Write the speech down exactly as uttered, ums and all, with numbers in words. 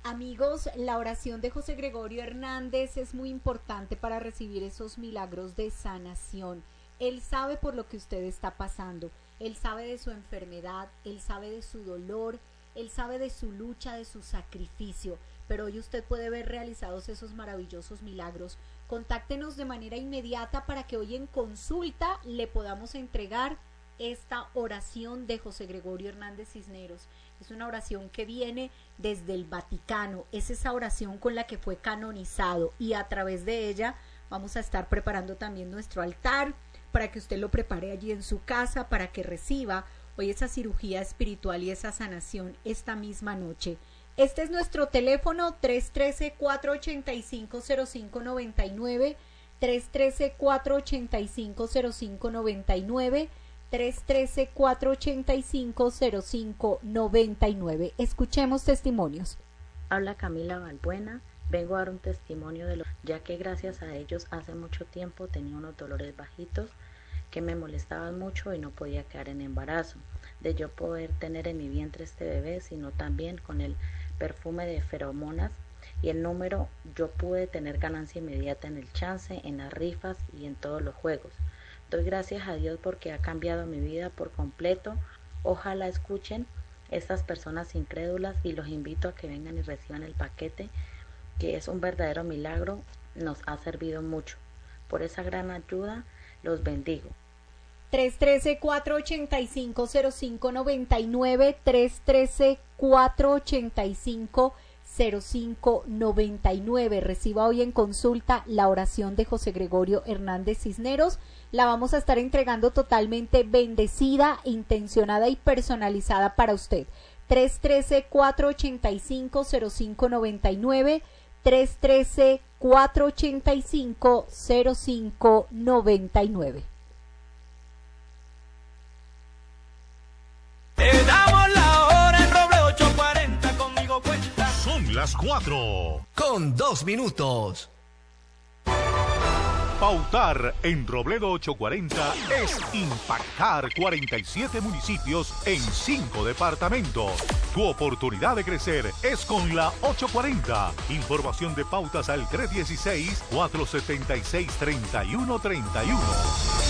Amigos, la oración de José Gregorio Hernández es muy importante para recibir esos milagros de sanación. Él sabe por lo que usted está pasando, él sabe de su enfermedad, él sabe de su dolor, él sabe de su lucha, de su sacrificio, pero hoy usted puede ver realizados esos maravillosos milagros. Contáctenos de manera inmediata para que hoy en consulta le podamos entregar esta oración de José Gregorio Hernández Cisneros. Es una oración que viene desde el Vaticano, es esa oración con la que fue canonizado y a través de ella vamos a estar preparando también nuestro altar para que usted lo prepare allí en su casa, para que reciba hoy esa cirugía espiritual y esa sanación esta misma noche. Este es nuestro teléfono tres uno tres, cuatro ocho cinco, cero cinco nueve nueve, tres uno tres, cuatro ocho cinco, cero cinco nueve nueve, tres uno tres, cuatro ocho cinco, cero cinco nueve nueve. Escuchemos testimonios. Habla Camila Balbuena, vengo a dar un testimonio de lo, ya que gracias a ellos hace mucho tiempo tenía unos dolores bajitos que me molestaban mucho y no podía quedar en embarazo, de yo poder tener en mi vientre este bebé, sino también con el perfume de feromonas y el número yo pude tener ganancia inmediata en el chance, en las rifas y en todos los juegos. Doy gracias a Dios porque ha cambiado mi vida por completo. Ojalá escuchen estas personas incrédulas y los invito a que vengan y reciban el paquete, que es un verdadero milagro, nos ha servido mucho. Por esa gran ayuda, los bendigo. tres uno tres, cuatro ocho cinco, cero cinco nueve nueve, tres uno tres, cuatro ocho cinco, cero cinco nueve nueve. Reciba hoy en consulta la oración de José Gregorio Hernández Cisneros. La vamos a estar entregando totalmente bendecida, intencionada y personalizada para usted. tres uno tres, cuatro ocho cinco, cero cinco nueve nueve, tres uno tres, cuatro ocho cinco, cero cinco nueve nueve. Te damos la hora en Roble ocho cuarenta, conmigo cuenta. Son las cuatro con dos minutos. Pautar en Robledo ochocientos cuarenta es impactar cuarenta y siete municipios en cinco departamentos. Tu oportunidad de crecer es con la ochocientos cuarenta. Información de pautas al tres uno seis, cuatro siete seis, tres uno tres uno.